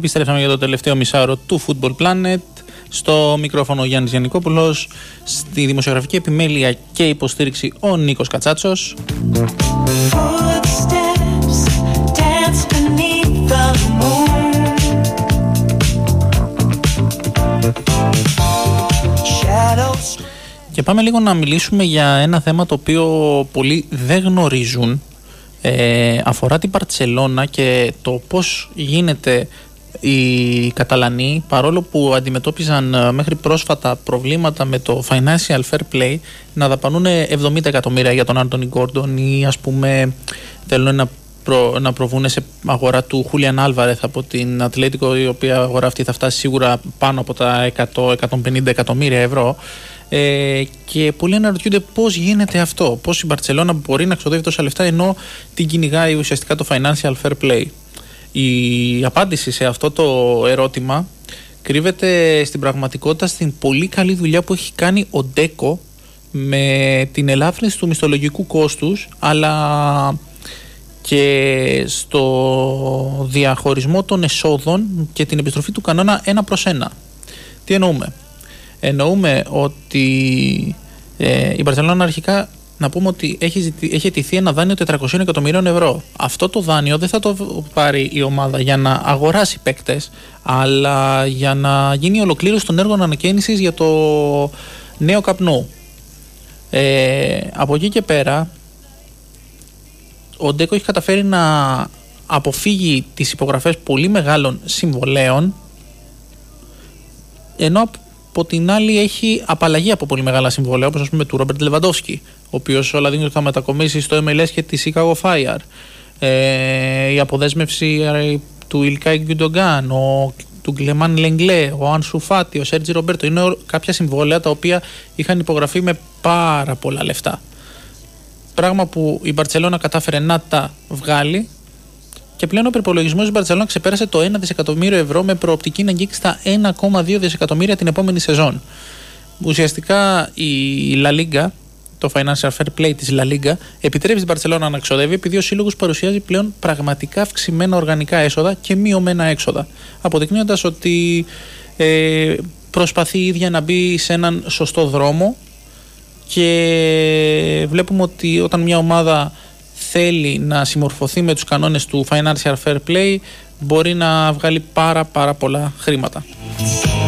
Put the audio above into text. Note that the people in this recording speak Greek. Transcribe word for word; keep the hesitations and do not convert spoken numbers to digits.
Επιστρέψαμε για το τελευταίο μισάωρο του Football Planet. Στο μικρόφωνο ο Γιάννης Γιαννικόπουλος, στη δημοσιογραφική επιμέλεια και υποστήριξη ο Νίκος Κατσάτσος. Και πάμε λίγο να μιλήσουμε για ένα θέμα το οποίο πολλοί δεν γνωρίζουν. Ε, αφορά την Μπαρτσελώνα και το πώς γίνεται οι Καταλανοί, παρόλο που αντιμετώπιζαν μέχρι πρόσφατα προβλήματα με το financial fair play, να δαπανούν εβδομήντα εκατομμύρια για τον Άντονι Γκόρντον ή ας πούμε θέλουν να, προ, να προβούν σε αγορά του Χούλιαν Άλβαρεθ από την Ατλέτικο, η οποία αγορά αυτή θα φτάσει σίγουρα πάνω από τα εκατό με εκατόν πενήντα εκατομμύρια ευρώ. Ε, και πολλοί αναρωτιούνται πώς γίνεται αυτό, πώς η Μπαρτσελώνα μπορεί να ξοδεύει τόσα λεφτά ενώ την κυνηγάει ουσιαστικά το financial fair play. Η απάντηση σε αυτό το ερώτημα κρύβεται στην πραγματικότητα στην πολύ καλή δουλειά που έχει κάνει ο Ντέκο με την ελάφρυνση του μισθολογικού κόστους, αλλά και στο διαχωρισμό των εσόδων και την επιστροφή του κανόνα ένα προς ένα. Τι εννοούμε? Εννοούμε ότι ε, η Μπαρσελόνα αρχικά, να πούμε ότι έχει, ζητη, έχει αιτηθεί ένα δάνειο τετρακόσια εκατομμυρίων ευρώ. Αυτό το δάνειο δεν θα το πάρει η ομάδα για να αγοράσει παίκτες, αλλά για να γίνει ολοκλήρωση των έργων ανακαίνησης για το νέο καπνού. Ε, από εκεί και πέρα, ο Ντέκο έχει καταφέρει να αποφύγει τις υπογραφές πολύ μεγάλων συμβολέων, ενώ από την άλλη έχει απαλλαγή από πολύ μεγάλα συμβόλαια, όπως ας πούμε του Ρόμπερτ Λεβαντόφσκι, ο οποίος όλα δίνει ότι θα μετακομίσει στο εμ ελ ες και τη Chicago Fire. Ε, η αποδέσμευση του Ιλκάι Γκιουντογκάν, του Γκλεμάν Λεγκλέ, ο Άνσου Φάτι, ο Σέρτζι Ρομπέρτο. Είναι κάποια συμβόλαια τα οποία είχαν υπογραφεί με πάρα πολλά λεφτά. Πράγμα που η Μπαρτσελώνα κατάφερε να τα βγάλει. Και πλέον ο προπολογισμός της Μπαρτσελώνα ξεπέρασε το ένα δισεκατομμύριο ευρώ με προοπτική να αγγίξει τα ένα κόμμα δύο δισεκατομμύρια την επόμενη σεζόν. Ουσιαστικά η La Liga, το financial fair play της La Liga, επιτρέπει στην Μπαρτσελώνα να ξοδεύει, επειδή ο σύλλογος παρουσιάζει πλέον πραγματικά αυξημένα οργανικά έσοδα και μειωμένα έξοδα. Αποδεικνύοντας ότι ε, προσπαθεί η ίδια να μπει σε έναν σωστό δρόμο, και βλέπουμε ότι όταν μια ομάδα θέλει να συμμορφωθεί με τους κανόνες του financial fair play, μπορεί να βγάλει πάρα πάρα πολλά χρήματα.